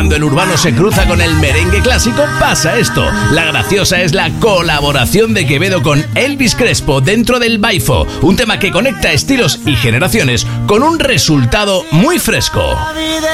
Cuando el urbano se cruza con el merengue clásico, pasa esto. La graciosa es la colaboración de Quevedo con Elvis Crespo dentro del baifo, un tema que conecta estilos y generaciones con un resultado muy fresco.